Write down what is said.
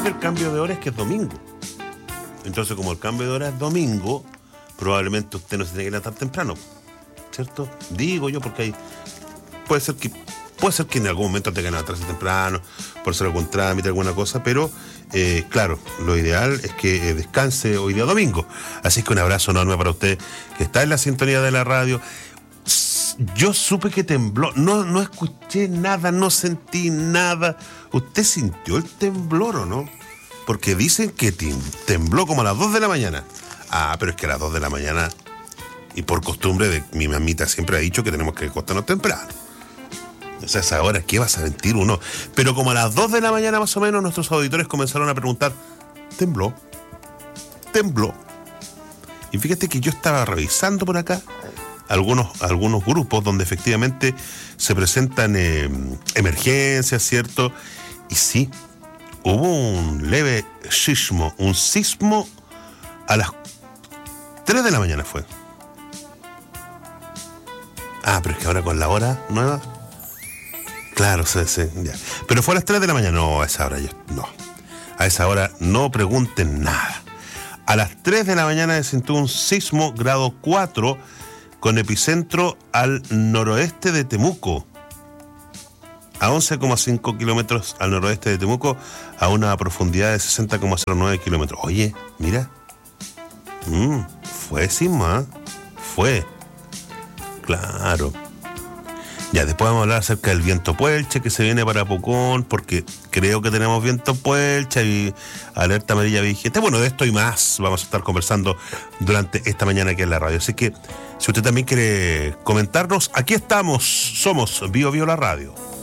peor del cambio de hora es que es domingo. Entonces, como el cambio de hora es domingo, probablemente usted no se tiene que levantar temprano, ¿cierto? Digo yo, porque hay... Puede ser que en algún momento tenga que levantarse temprano, por hacer algún trámite, alguna cosa, pero claro, lo ideal es que descanse hoy día domingo. Así que un abrazo enorme para usted que está en la sintonía de la radio. Yo supe que tembló, no escuché nada, no sentí nada. ¿Usted sintió el temblor o no? Porque dicen que tembló como a las 2 de la mañana. Ah, pero es que a las 2 de la mañana, y por costumbre, mi mamita siempre ha dicho que tenemos que acostarnos temprano. O sea, a esa hora, ¿qué va a sentir uno? Pero como a las 2 de la mañana más o menos, nuestros auditores comenzaron a preguntar, ¿tembló? Y fíjate que yo estaba revisando por acá algunos grupos donde efectivamente se presentan emergencias, ¿cierto? Y sí, hubo un leve sismo, a las 3 de la mañana fue. Ah, pero es que ahora con la hora nueva... Claro, sí, ya. Pero fue a las 3 de la mañana. No, a esa hora no. A esa hora no pregunten nada. A las 3 de la mañana se sintió un sismo grado 4 con epicentro al noroeste de Temuco. A 11,5 kilómetros al noroeste de Temuco, a una profundidad de 60,09 kilómetros. Oye, mira. Fue sismo, ¿eh? Fue. Claro. Ya, después vamos a hablar acerca del viento Puelche que se viene para Pucón, porque creo que tenemos viento Puelche y alerta amarilla vigente. Bueno, de esto y más vamos a estar conversando durante esta mañana aquí en la radio. Así que, si usted también quiere comentarnos, aquí estamos, somos Bio la Radio.